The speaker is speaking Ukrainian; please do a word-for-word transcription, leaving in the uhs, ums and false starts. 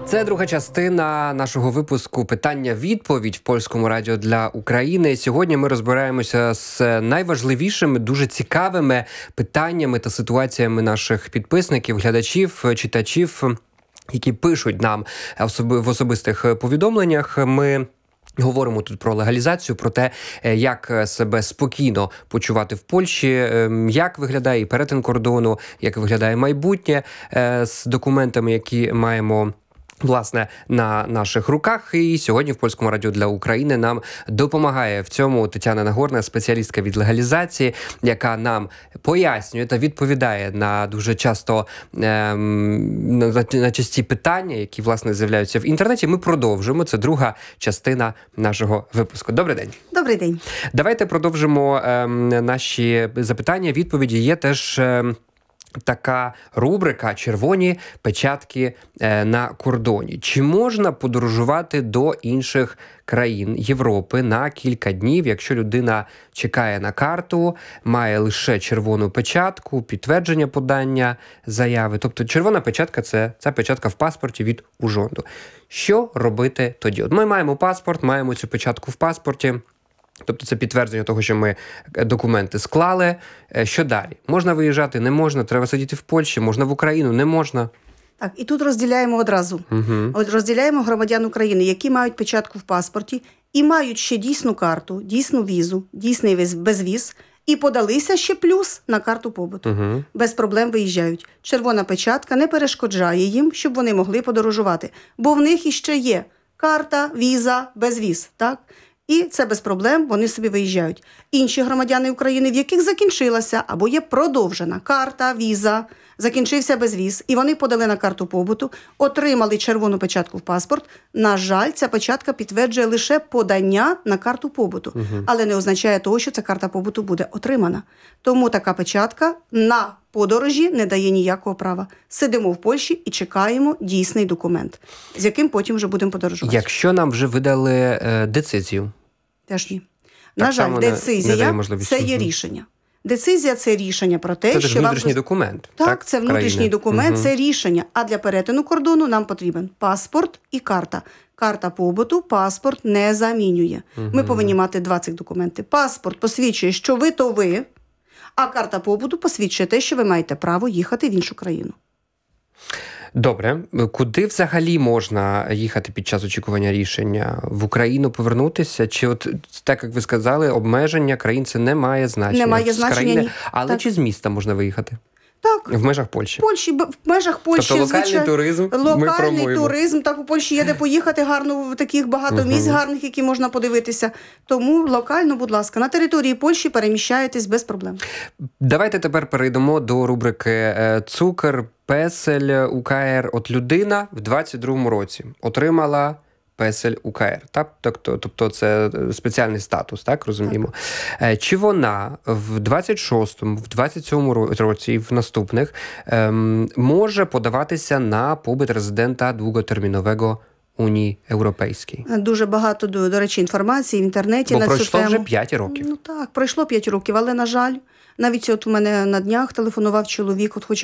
Це друга частина нашого випуску «Питання-відповідь» в Польському радіо для України. Сьогодні ми розбираємося з найважливішими, дуже цікавими питаннями та ситуаціями наших підписників, глядачів, читачів, які пишуть нам в особистих повідомленнях. Ми говоримо тут про легалізацію, про те, як себе спокійно почувати в Польщі, як виглядає і перетин кордону, як виглядає майбутнє з документами, які маємо власне на наших руках. І сьогодні в Польському радіо для України нам допомагає в цьому Тетяна Нагорна, спеціалістка від легалізації, яка нам пояснює та відповідає на дуже часто ем, на, на часті питання, які власне з'являються в інтернеті. Ми продовжуємо. Це друга частина нашого випуску. Добрий день. Добрий день. Давайте продовжимо ем, наші запитання. Відповіді є теж ем, така рубрика «Червоні печатки е, на кордоні». Чи можна подорожувати до інших країн Європи на кілька днів, якщо людина чекає на карту, має лише червону печатку, підтвердження подання заяви? Тобто червона печатка – це ця печатка в паспорті від ужонду. Що робити тоді? От ми маємо паспорт, маємо цю печатку в паспорті. Тобто це підтвердження того, що ми документи склали. Що далі? Можна виїжджати? Не можна? Треба сидіти в Польщі? Можна в Україну? Не можна? Так, і тут розділяємо одразу. Угу. От розділяємо громадян України, які мають печатку в паспорті і мають ще дійсну карту, дійсну візу, дійсний безвіз, і подалися ще плюс на карту побуту. Угу. Без проблем виїжджають. Червона печатка не перешкоджає їм, щоб вони могли подорожувати. Бо в них іще є карта, віза, безвіз, так? І це без проблем, вони собі виїжджають. Інші громадяни України, в яких закінчилася або є продовжена карта, віза, закінчився безвіз, і вони подали на карту побуту, отримали червону печатку в паспорт. На жаль, ця печатка підтверджує лише подання на карту побуту, угу. але не означає того, що ця карта побуту буде отримана. Тому така печатка на подорожі не дає ніякого права. Сидимо в Польщі і чекаємо дійсний документ, з яким потім вже будемо подорожувати. Якщо нам вже видали е, децизію? Теж ні. Так на жаль, децизія не, не – це є рішення. Децизія – це рішення про те, це що... Це внутрішній вам... документ, так? Так, це внутрішній країни. документ, угу. це рішення. А для перетину кордону нам потрібен паспорт і карта. Карта побуту паспорт не замінює. Угу. Ми повинні мати два цих документи. Паспорт посвідчує, що ви – то ви, а карта побуту посвідчує те, що ви маєте право їхати в іншу країну. Добре. Куди взагалі можна їхати під час очікування рішення? В Україну повернутися? Чи от, так як ви сказали, обмеження країн це не має значення? Не має значення, країни, ні. Але Так. чи з міста можна виїхати? Так. В межах Польщі? Польщі, в межах Польщі, тобто локальний звичайно, туризм локальний ми промуємо. туризм, так у Польщі є де поїхати гарно, таких багато місць угу. гарних, які можна подивитися. Тому локально, будь ласка, на території Польщі переміщаєтесь без проблем. Давайте тепер перейдемо до рубрики «Цукер, песель, УКР». От людина в двадцять другому році отримала песель УКР. Так? Тобто, тобто це спеціальний статус, так розуміємо. Так. Чи вона в двадцять шостому, в двадцять сьомому році і в наступних ем, може подаватися на побит резидента довготермінового Унії Європейській? Дуже багато, до, до речі, інформації в інтернеті Бо на цю тему. пройшло вже п'ять років. Ну так, пройшло п'ять років, але, на жаль, навіть от у мене на днях телефонував чоловік, от хоче